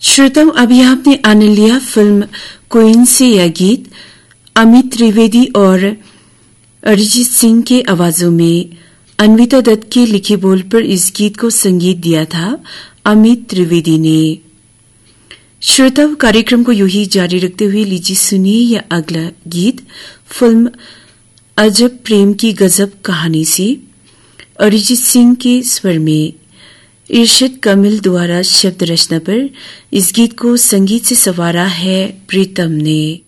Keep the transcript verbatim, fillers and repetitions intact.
श्रोताओं, अभी आपने आनंद लिया फिल्म क्वीन से यह गीत अमित त्रिवेदी और अरिजीत सिंह के आवाजों में। अन्विता दत्त के लिखे बोल पर इस गीत को संगीत दिया था अमित त्रिवेदी ने। श्रोताओं, कार्यक्रम को यूं ही जारी रखते हुए लीजिए सुनिए यह अगला गीत फिल्म अजब प्रेम की गजब कहानी से अरिजीत सिंह के स्वर में। इरशाद कमिल द्वारा शब्द रचना पर इस गीत को संगीत से संवारा है प्रीतम ने।